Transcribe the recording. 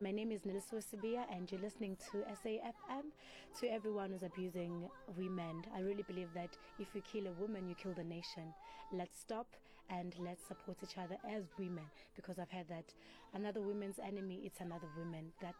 My name is Niliso Sibia, and you're listening to SAFM. To everyone who's abusing women, I really believe that if you kill a woman, you kill the nation. Let's stop and let's support each other as women, because I've heard that another woman's enemy, it's another woman. That